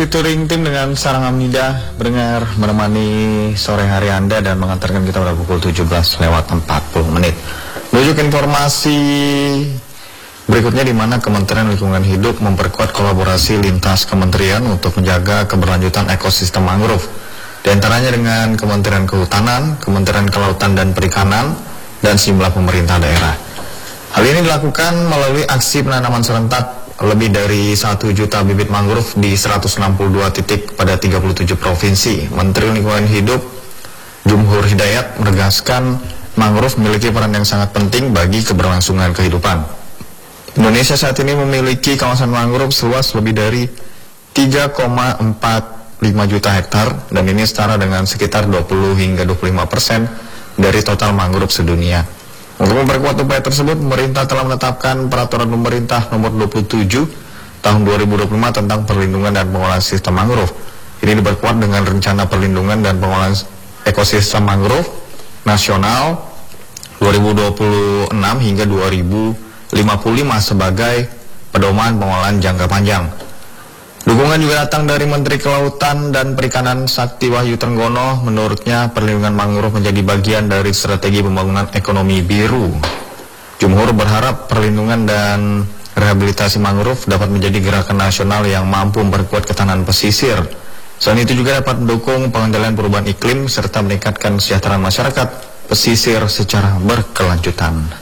featuring tim dengan Sarang Amnida mendengar menemani sore hari Anda dan mengantarkan kita pada pukul 17:40. Menuju ke informasi berikutnya, di mana Kementerian Lingkungan Hidup memperkuat kolaborasi lintas kementerian untuk menjaga keberlanjutan ekosistem mangrove, di antaranya dengan Kementerian Kehutanan, Kementerian Kelautan dan Perikanan, dan sejumlah pemerintah daerah. Hal ini dilakukan melalui aksi penanaman serentak lebih dari 1 juta bibit mangrove di 162 titik pada 37 provinsi. Menteri Lingkungan Hidup Jumhur Hidayat menegaskan mangrove memiliki peran yang sangat penting bagi keberlangsungan kehidupan. Indonesia saat ini memiliki kawasan mangrove seluas lebih dari 3,45 juta hektar, dan ini setara dengan sekitar 20 hingga 25% dari total mangrove sedunia. Untuk memperkuat upaya tersebut, pemerintah telah menetapkan Peraturan Pemerintah Nomor 27 Tahun 2025 tentang perlindungan dan pengelolaan sistem mangrove. Ini diperkuat dengan Rencana Perlindungan dan Pengelolaan Ekosistem Mangrove Nasional 2026 hingga 2055 sebagai pedoman pengelolaan jangka panjang. Dukungan juga datang dari Menteri Kelautan dan Perikanan Sakti Wahyu Trenggono. Menurutnya, perlindungan mangrove menjadi bagian dari strategi pembangunan ekonomi biru. Jumhur berharap perlindungan dan rehabilitasi mangrove dapat menjadi gerakan nasional yang mampu memperkuat ketahanan pesisir. Selain itu juga dapat mendukung pengendalian perubahan iklim serta meningkatkan kesejahteraan masyarakat pesisir secara berkelanjutan.